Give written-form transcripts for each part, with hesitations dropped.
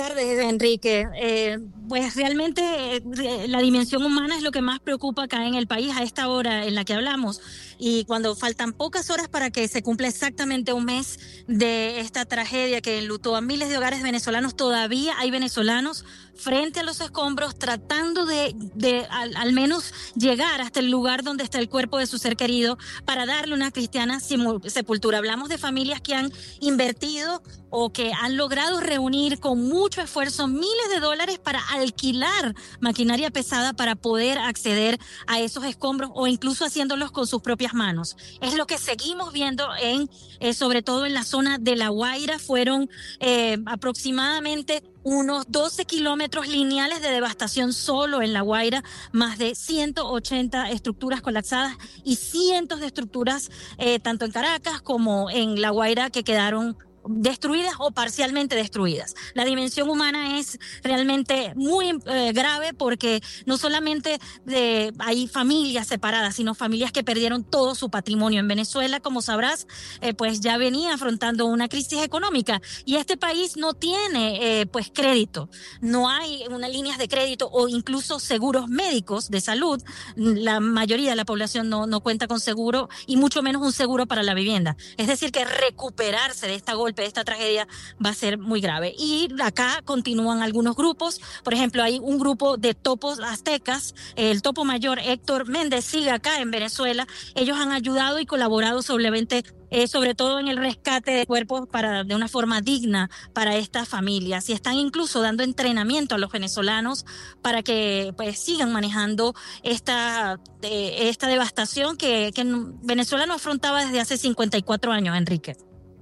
tardes, Enrique. Pues realmente la dimensión humana es lo que más preocupa acá en el país a esta hora en la que hablamos. Y cuando faltan pocas horas para que se cumpla exactamente un mes de esta tragedia que enlutó a miles de hogares venezolanos, todavía hay venezolanos frente a los escombros tratando de al menos llegar hasta el lugar donde está el cuerpo de su ser querido para darle una cristiana sepultura. Hablamos de familias que han invertido o que han logrado reunir con mucho esfuerzo miles de dólares para alquilar maquinaria pesada para poder acceder a esos escombros o incluso haciéndolos con sus propias manos. Es lo que seguimos viendo sobre todo en la zona de La Guaira. Fueron aproximadamente unos 12 kilómetros lineales de devastación solo en La Guaira, más de 180 estructuras colapsadas y cientos de estructuras tanto en Caracas como en La Guaira que quedaron destruidas o parcialmente destruidas. La dimensión humana es realmente muy grave porque no solamente hay familias separadas, sino familias que perdieron todo su patrimonio. En Venezuela, como sabrás, pues ya venía afrontando una crisis económica y este país no tiene pues crédito, no hay unas líneas de crédito o incluso seguros médicos de salud. La mayoría de la población no cuenta con seguro y mucho menos un seguro para la vivienda. Es decir, que recuperarse de esta golpe, de esta tragedia, va a ser muy grave. Y acá continúan algunos grupos. Por ejemplo, hay un grupo de topos aztecas, el topo mayor Héctor Méndez sigue acá en Venezuela. Ellos han ayudado y colaborado sobre todo en el rescate de cuerpos de una forma digna para estas familias, y están incluso dando entrenamiento a los venezolanos para que pues sigan manejando esta devastación que Venezuela no afrontaba desde hace 54 años, Enrique.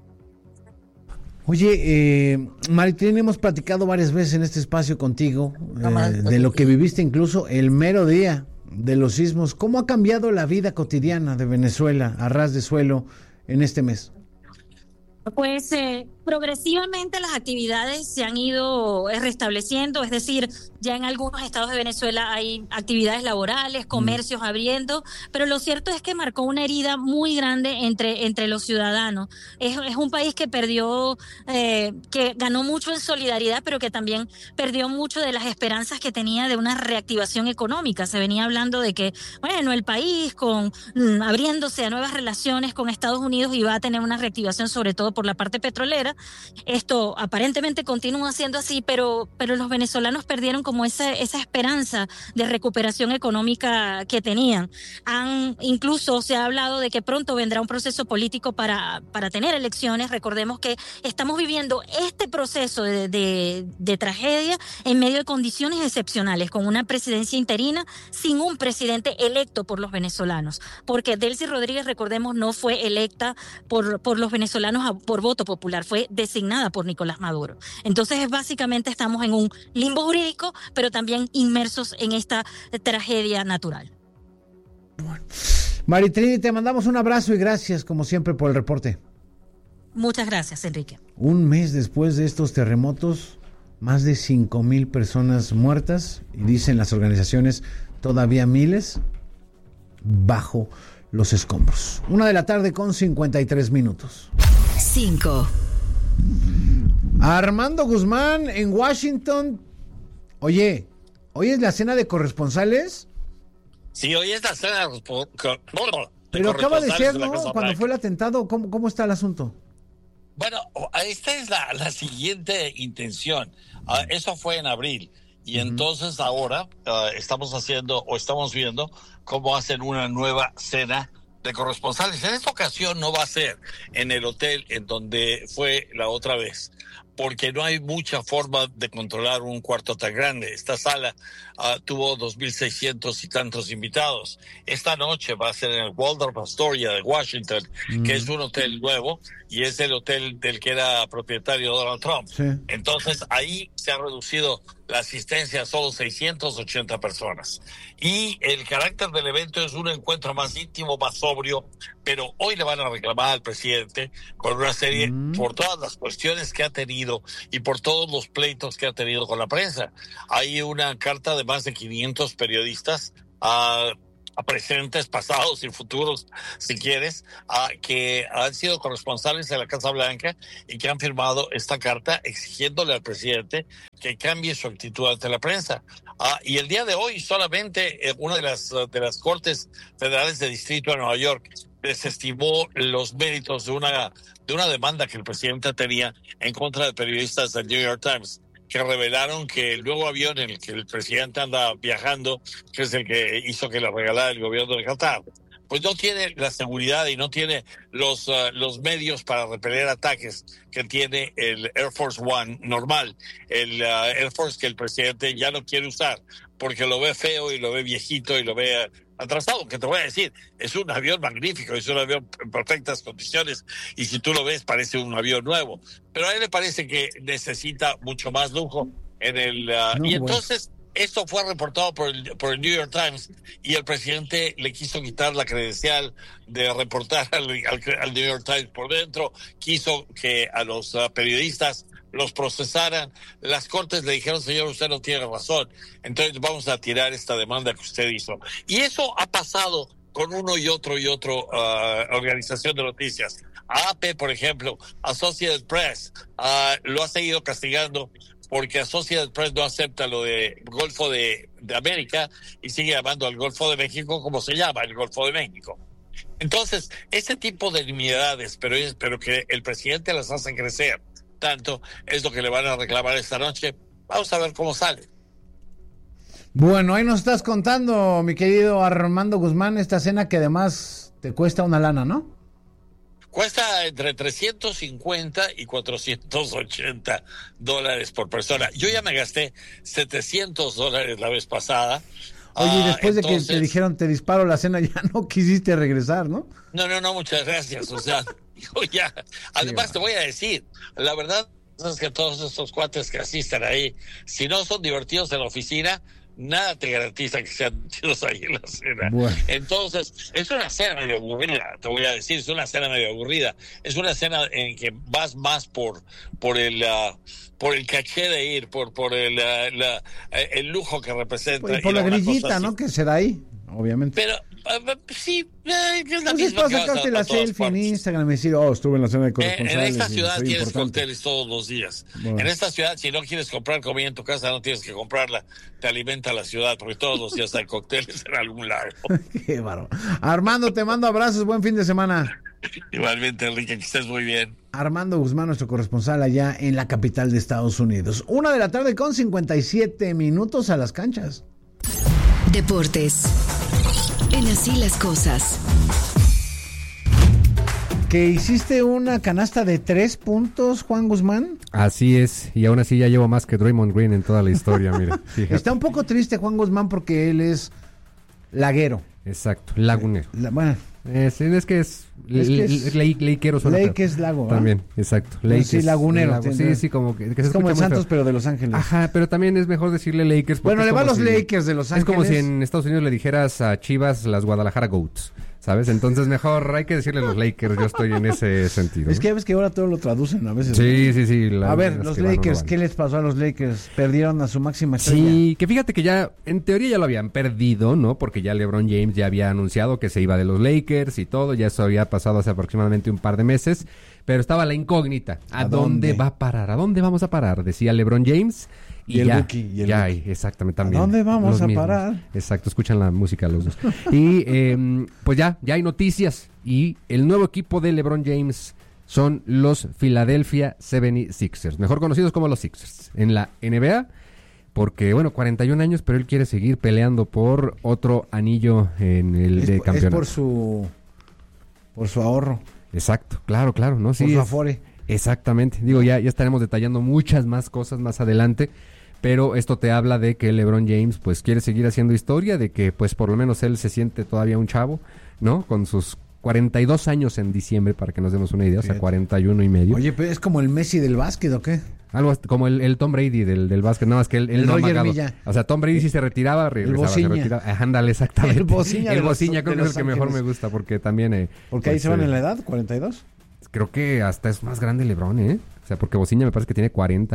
Oye, Maritrina, hemos platicado varias veces en este espacio contigo de lo que viviste incluso el mero día de los sismos. ¿Cómo ha cambiado la vida cotidiana de Venezuela a ras de suelo en este mes? Pues progresivamente las actividades se han ido restableciendo, es decir, ya en algunos estados de Venezuela hay actividades laborales, comercios abriendo, pero lo cierto es que marcó una herida muy grande entre los ciudadanos. Es un país que perdió, que ganó mucho en solidaridad, pero que también perdió mucho de las esperanzas que tenía de una reactivación económica. Se venía hablando de que, bueno, el país abriéndose a nuevas relaciones con Estados Unidos iba a tener una reactivación, sobre todo por la parte petrolera. Esto aparentemente continúa siendo así, pero los venezolanos perdieron como esa esperanza de recuperación económica que tenían. Incluso se ha hablado de que pronto vendrá un proceso político para tener elecciones. Recordemos que estamos viviendo este proceso de tragedia en medio de condiciones excepcionales, con una presidencia interina sin un presidente electo por los venezolanos, porque Delcy Rodríguez, recordemos, no fue electa por los venezolanos por voto popular, fue designada por Nicolás Maduro. Entonces, básicamente estamos en un limbo jurídico, pero también inmersos en esta tragedia natural. Bueno. Maritrini, te mandamos un abrazo y gracias, como siempre, por el reporte. Muchas gracias, Enrique. Un mes después de estos terremotos, más de 5,000 personas muertas, y dicen las organizaciones, todavía miles bajo los escombros. 1:53 p.m. 5. Armando Guzmán en Washington. Oye, ¿hoy es la cena de corresponsales? Sí, hoy es la cena de Pero acaba de ser, ¿no? Cuando fue el atentado, ¿cómo está el asunto? Bueno, esta es la siguiente intención. Eso fue en abril. Y entonces ahora estamos viendo cómo hacen una nueva cena de corresponsales. En esta ocasión no va a ser en el hotel en donde fue la otra vez, porque no hay mucha forma de controlar un cuarto tan grande. Esta sala tuvo 2,600 y tantos invitados. Esta noche va a ser en el Waldorf Astoria de Washington, que es un hotel nuevo y es el hotel del que era propietario Donald Trump. Sí. Entonces ahí se ha reducido la asistencia a solo 680 personas. Y el carácter del evento es un encuentro más íntimo, más sobrio, pero hoy le van a reclamar al presidente por una serie, por todas las cuestiones que ha tenido y por todos los pleitos que ha tenido con la prensa. Hay una carta de más de 500 periodistas a presentes, pasados y futuros, si quieres, que han sido corresponsales de la Casa Blanca y que han firmado esta carta exigiéndole al presidente que cambie su actitud ante la prensa. Y el día de hoy solamente una de las Cortes Federales de Distrito de Nueva York desestimó los méritos de una demanda que el presidente tenía en contra de periodistas del New York Times, que revelaron que el nuevo avión en el que el presidente anda viajando, que es el que hizo que le regalara el gobierno de Qatar, pues no tiene la seguridad y no tiene los medios para repeler ataques que tiene el Air Force One normal, el Air Force que el presidente ya no quiere usar porque lo ve feo y lo ve viejito y lo ve atrasado, que te voy a decir, es un avión magnífico, es un avión en perfectas condiciones y si tú lo ves parece un avión nuevo, pero a él le parece que necesita mucho más lujo en el y entonces esto fue reportado por el New York Times y el presidente le quiso quitar la credencial de reportar al New York Times por dentro, quiso que a los periodistas los procesaran. Las cortes le dijeron, señor, usted no tiene razón, entonces vamos a tirar esta demanda que usted hizo. Y eso ha pasado con uno y otro organización de noticias. AP, por ejemplo, Associated Press, lo ha seguido castigando porque Associated Press no acepta lo de Golfo de América y sigue llamando al Golfo de México como se llama, el Golfo de México. Entonces, ese tipo de nimiedades, pero que el presidente las hace crecer tanto, es lo que le van a reclamar esta noche. Vamos a ver cómo sale. Bueno, ahí nos estás contando, mi querido Armando Guzmán, esta cena que además te cuesta una lana, ¿no? Cuesta entre 350 y 480 dólares por persona. Yo ya me gasté $700 la vez pasada. Oye, y después de que te dijeron te disparo la cena, ya no quisiste regresar, ¿no? No, muchas gracias. O sea, yo ya. Además, te voy a decir, la verdad es que todos estos cuates que asisten ahí, si no son divertidos en la oficina, nada te garantiza que sean chidos ahí en la cena. Bueno. Entonces, es una cena medio aburrida, te voy a decir, es una cena medio aburrida. Es una cena en que vas más por el caché de ir, por el lujo que representa. Por la grillita, ¿no? Que se da ahí, obviamente. Pero, sí, es la misma. Entonces, para sacarte la selfie en Instagram y decir, estuve en la cena de corresponsales. En esta ciudad tienes cócteles todos los días. Bueno. En esta ciudad, si no quieres comprar comida en tu casa, no tienes que comprarla. Te alimenta la ciudad, porque todos los días hay cócteles en algún lado. Qué bárbaro. Armando, te mando abrazos, buen fin de semana. Igualmente, Enrique, que estés muy bien. Armando Guzmán, nuestro corresponsal allá en la capital de Estados Unidos. 1:00 con 57 minutos a las canchas. Deportes. En Así las Cosas. ¿Que hiciste una canasta de 3 puntos, Juan Guzmán? Así es, y aún así ya llevo más que Draymond Green en toda la historia, mire. Fíjate. Está un poco triste Juan Guzmán porque él es laguero. Exacto, lagunero. Bueno. Es que es Lakeero solo. Lake es lago, ¿eh? También, exacto. Lake sí, lagunero. Lago. Sí, como que es como el Santos, pero de Los Ángeles. Ajá, pero también es mejor decirle Lakers. Bueno, le va a los Lakers de Los Ángeles. Es como si en Estados Unidos le dijeras a Chivas las Guadalajara Goats, ¿sabes? Entonces mejor hay que decirle los Lakers, yo estoy en ese sentido. Es que ya ves que ahora todo lo traducen a veces. Sí. A ver, los Lakers, ¿qué les pasó a los Lakers? Perdieron a su máxima estrella. Sí, que fíjate que ya, en teoría ya lo habían perdido, ¿no? Porque ya LeBron James ya había anunciado que se iba de los Lakers y todo, ya eso había pasado hace aproximadamente un par de meses, pero estaba la incógnita. ¿A dónde va a parar? ¿A dónde vamos a parar? Decía LeBron James. Y ya, exactamente, también. ¿A dónde vamos a parar? Exacto, escuchan la música los dos. Y pues ya hay noticias. Y el nuevo equipo de LeBron James son los Philadelphia 76ers, mejor conocidos como los Sixers, en la NBA. Porque, 41 años, pero él quiere seguir peleando por otro anillo en el de campeonato. Es por su ahorro. Exacto, claro, ¿no? Sí, por su afore. Exactamente. Digo, ya estaremos detallando muchas más cosas más adelante, pero esto te habla de que LeBron James pues quiere seguir haciendo historia, de que pues por lo menos él se siente todavía un chavo, ¿no? Con sus 42 años en diciembre, para que nos demos una idea, o sea, 41 y medio. Oye, pero es como el Messi del básquet, ¿o qué? Algo como el Tom Brady del básquet, nada más que él no ha amagado. O sea, Tom Brady sí se retiraba, regresaba, se retiraba. Ándale, exactamente. El Bociña creo que es el que mejor me gusta, porque también... porque ahí se van en la edad, 42. Creo que hasta es más grande LeBron, ¿eh? O sea, porque Bociña me parece que tiene 40.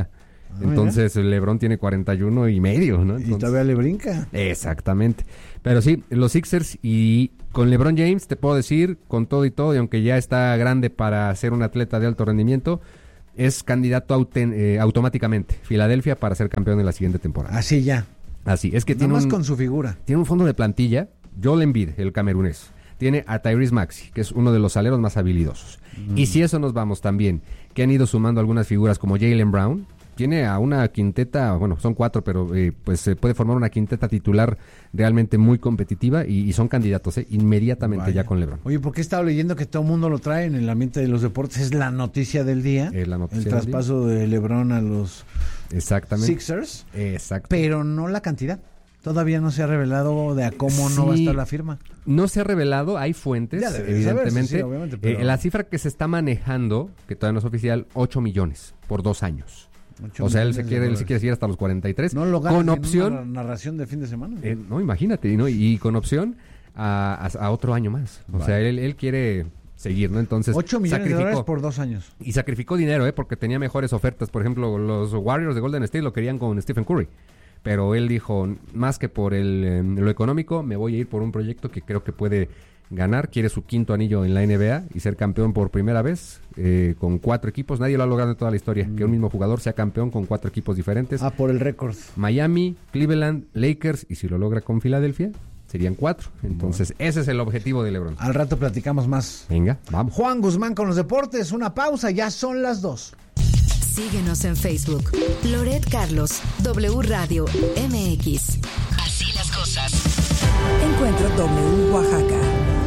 Entonces LeBron tiene 41 y medio, ¿no? Entonces, y todavía le brinca. Exactamente. Pero sí, los Sixers, y con LeBron James te puedo decir, con todo y todo, y aunque ya está grande para ser un atleta de alto rendimiento, es candidato automáticamente Filadelfia para ser campeón en la siguiente temporada. Así ya. Así, es que Nada tiene más con su figura. Tiene un fondo de plantilla. Joel Embiid, el camerunés. Tiene a Tyrese Maxey, que es uno de los aleros más habilidosos. Y si eso nos vamos también, que han ido sumando algunas figuras como Jaylen Brown, tiene a una quinteta, bueno, son 4, pero pues se puede formar una quinteta titular realmente muy competitiva y son candidatos inmediatamente. Vaya. Ya con LeBron. Oye, porque he estado leyendo que todo el mundo lo trae en el ambiente de los deportes, es la noticia del día. El traspaso de LeBron a los Sixers. Exacto. Pero no la cantidad. Todavía no se ha revelado de a cómo no va a estar la firma. No se ha revelado, hay fuentes, evidentemente. Saberse, sí, obviamente, pero... la cifra que se está manejando, que todavía no es oficial, 8 millones por 2 años. O sea, él se quiere ir hasta los 43. No lo gana con opción, una narración de fin de semana. No, imagínate, ¿no? Y con opción a otro año más. O sea, él quiere seguir, ¿no? Entonces, 8 millones de dólares por 2 años. Y sacrificó dinero, porque tenía mejores ofertas. Por ejemplo, los Warriors de Golden State lo querían con Stephen Curry. Pero él dijo, más que por lo económico, me voy a ir por un proyecto que creo que puede ganar. Quiere su 5º anillo en la NBA y ser campeón por primera vez con 4 equipos. Nadie lo ha logrado en toda la historia, que un mismo jugador sea campeón con 4 equipos diferentes. Por el récord. Miami, Cleveland, Lakers, y si lo logra con Filadelfia, serían 4. Entonces, ese es el objetivo de LeBron. Al rato platicamos más. Venga, vamos. Juan Guzmán con los deportes. Una pausa, ya son las 2. Síguenos en Facebook. Loret Carlos, W Radio MX. Así las cosas. Encuentro W Oaxaca.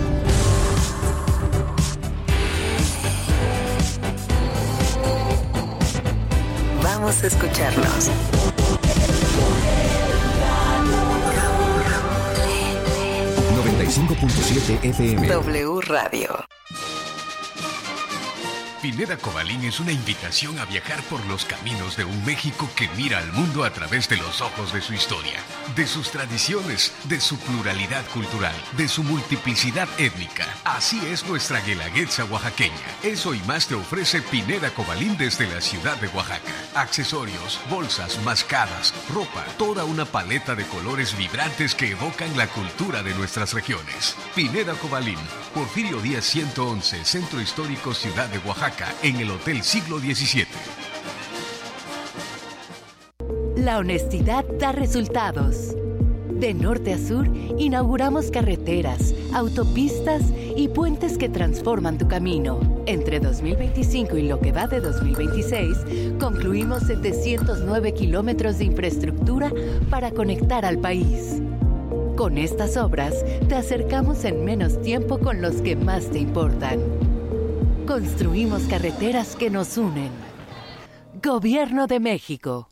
Vamos a escucharnos. 95.7 FM. W Radio. Pineda Cobalín es una invitación a viajar por los caminos de un México que mira al mundo a través de los ojos de su historia, de sus tradiciones, de su pluralidad cultural, de su multiplicidad étnica. Así es nuestra guelaguetza oaxaqueña. Eso y más te ofrece Pineda Cobalín desde la ciudad de Oaxaca. Accesorios, bolsas, mascadas, ropa, toda una paleta de colores vibrantes que evocan la cultura de nuestras regiones. Pineda Cobalín, Porfirio Díaz 111, Centro Histórico Ciudad de Oaxaca, en el Hotel Siglo XVII. La honestidad da resultados. De norte a sur, inauguramos carreteras, autopistas y puentes que transforman tu camino. Entre 2025 y lo que va de 2026, concluimos 709 kilómetros de infraestructura para conectar al país. Con estas obras, te acercamos en menos tiempo con los que más te importan. Construimos carreteras que nos unen. Gobierno de México.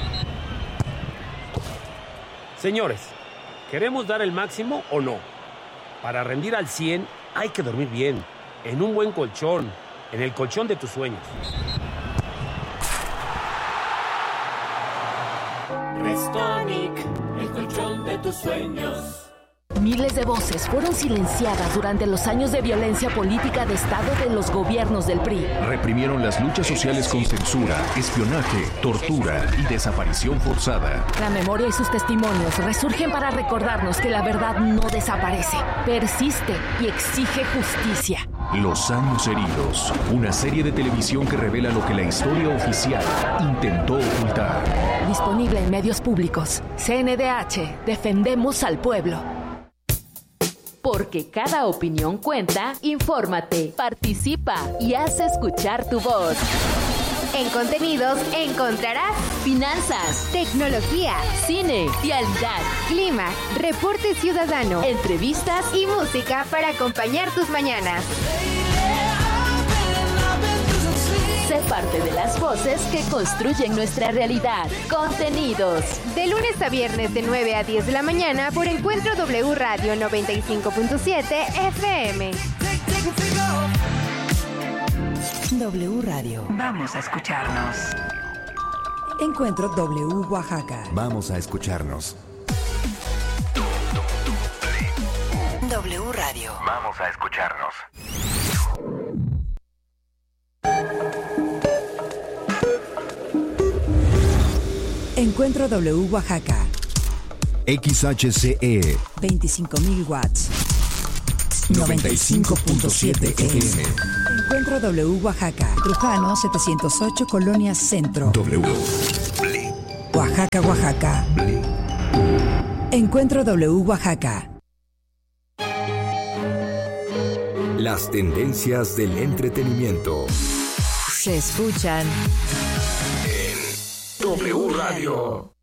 Señores, ¿queremos dar el máximo o no? Para rendir al 100 hay que dormir bien, en un buen colchón, en el colchón de tus sueños. Restonic, el colchón de tus sueños. Miles de voces fueron silenciadas durante los años de violencia política de Estado de los gobiernos del PRI. Reprimieron las luchas sociales con censura, espionaje, tortura y desaparición forzada. La memoria y sus testimonios resurgen para recordarnos que la verdad no desaparece, persiste y exige justicia. Los años heridos, una serie de televisión que revela lo que la historia oficial intentó ocultar. Disponible en medios públicos. CNDH, defendemos al pueblo. Porque cada opinión cuenta, infórmate, participa y haz escuchar tu voz. En contenidos encontrarás finanzas, tecnología, cine, vialidad, clima, reporte ciudadano, entrevistas y música para acompañar tus mañanas. Sé parte de las voces que construyen nuestra realidad. Contenidos. De lunes a viernes de 9 a 10 de la mañana por Encuentro W Radio 95.7 FM. W Radio. Vamos a escucharnos. Encuentro W Oaxaca. Vamos a escucharnos. W Radio. Vamos a escucharnos. Encuentro W Oaxaca. XHCE 25,000 watts. 95.7 FM. Encuentro W Oaxaca. Trujano 708, Colonia Centro. W. Oaxaca, Oaxaca. Encuentro W Oaxaca. Las tendencias del entretenimiento. Se escuchan en W Radio.